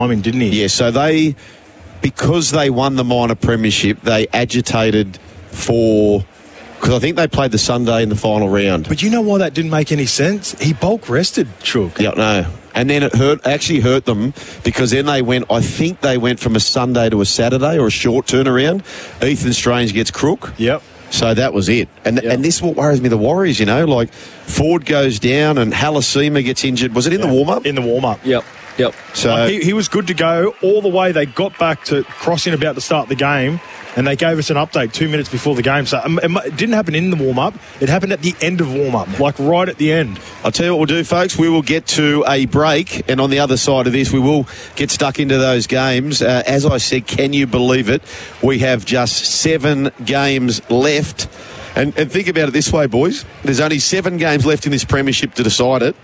didn't he? Yeah, so because they won the minor premiership, they agitated for... Because I think they played the Sunday in the final round. But you know why that didn't make any sense? He bulk rested Chook. Yeah, no. And then it actually hurt them because then I think they went from a Sunday to a Saturday or a short turnaround. Ethan Strange gets crook. Yep. So that was it. And this is what worries me, the Warriors, like Ford goes down and Halasima gets injured. Was it in the warm-up? In the warm-up. Yep. So he was good to go all the way. They got back to crossing about to start the game, and they gave us an update 2 minutes before the game. So it didn't happen in the warm-up. It happened at the end of warm-up, like right at the end. I'll tell you what we'll do, folks. We will get to a break, and on the other side of this, we will get stuck into those games. As I said, can you believe it? We have just 7 games left. And think about it this way, boys. There's only 7 games left in this premiership to decide it.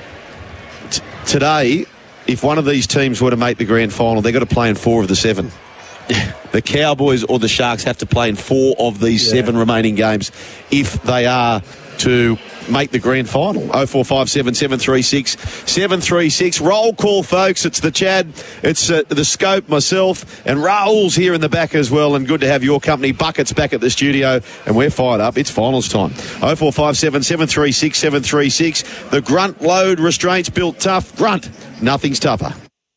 Today, if one of these teams were to make the grand final, they've got to play in 4 of the 7. The Cowboys or the Sharks have to play in 4 of these 7 remaining games if they are to make the grand final. 0457 736 736. Roll call, folks. It's the Chad, it's the Scope, myself, and Raoul's here in the back as well. And good to have your company. Buckets back at the studio, and we're fired up. It's finals time. 0457 736 736. The Grunt load restraints built tough. Grunt, nothing's tougher.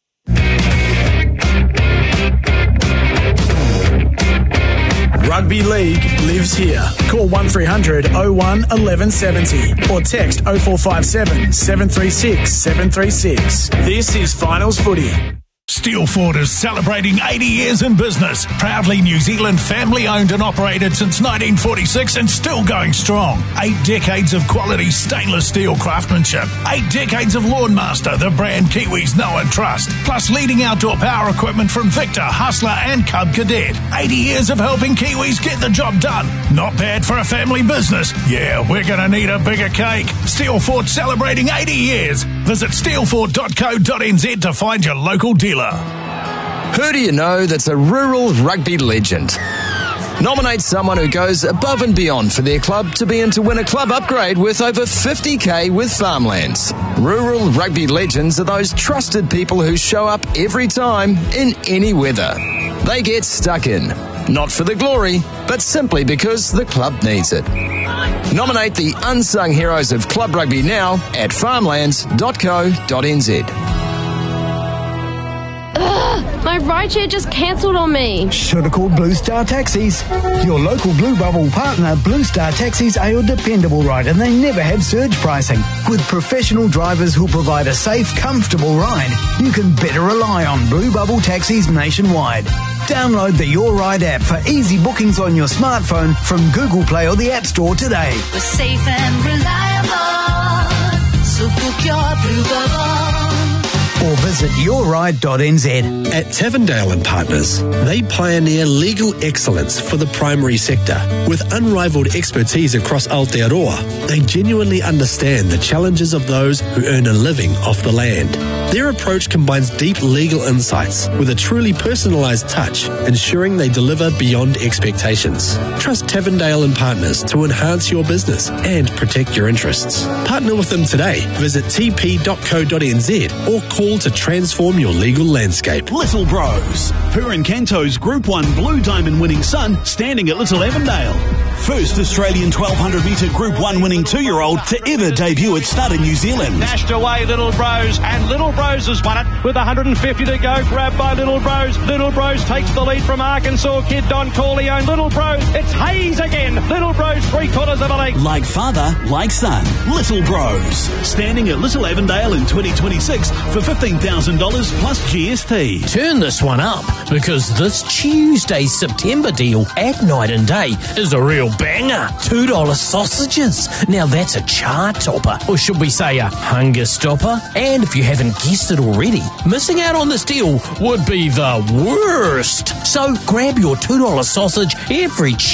Rugby League lives here. Call 1300 01 1170 or text 0457 736 736. This is Finals Footy. Steelford is celebrating 80 years in business. Proudly New Zealand family-owned and operated since 1946 and still going strong. 8 decades of quality stainless steel craftsmanship. 8 decades of Lawnmaster, the brand Kiwis know and trust. Plus leading outdoor power equipment from Victor, Hustler and Cub Cadet. 80 years of helping Kiwis get the job done. Not bad for a family business. Yeah, we're going to need a bigger cake. Steelford celebrating 80 years. Visit steelford.co.nz to find your local dealer. Who do you know that's a rural rugby legend? Nominate someone who goes above and beyond for their club to be in to win a club upgrade worth over 50k with Farmlands. Rural rugby legends are those trusted people who show up every time in any weather. They get stuck in, not for the glory, but simply because the club needs it. Nominate the unsung heroes of club rugby now at farmlands.co.nz. My rideshare just cancelled on me. Should have called Blue Star Taxis. Your local Blue Bubble partner, Blue Star Taxis, are your dependable ride, and they never have surge pricing. With professional drivers who'll provide a safe, comfortable ride, you can better rely on Blue Bubble Taxis nationwide. Download the Your Ride app for easy bookings on your smartphone from Google Play or the App Store today. We're safe and reliable, so book your Blue Bubble. Or visit yourride.nz. At Tavendale and Partners, they pioneer legal excellence for the primary sector. With unrivaled expertise across Aotearoa, they genuinely understand the challenges of those who earn a living off the land. Their approach combines deep legal insights with a truly personalised touch, ensuring they deliver beyond expectations. Trust Tavendale and Partners to enhance your business and protect your interests. Partner with them today. Visit tp.co.nz or call to transform your legal landscape. Little Bros. Purin Canto's Group 1 Blue Diamond winning son standing at Little Evandale. First Australian 1200 metre Group 1 winning 2-year-old to ever debut at Stud in New Zealand. Dashed away Little Bros, and Little Bros has won it with 150 to go. Grabbed by Little Bros. Little Bros takes the lead from Arkansas kid Don Corleone. Little Bros, it's Hayes again. Little Bros 3/4 of a length. Like father, like son. Little Bros. Standing at Little Evandale in 2026 for $15,000 plus GST. Turn this one up, because this Tuesday's September deal at Night and Day is a real banger. $2 sausages. Now that's a chart topper, or should we say a hunger stopper? And if you haven't guessed it already, missing out on this deal would be the worst. So grab your $2 sausage every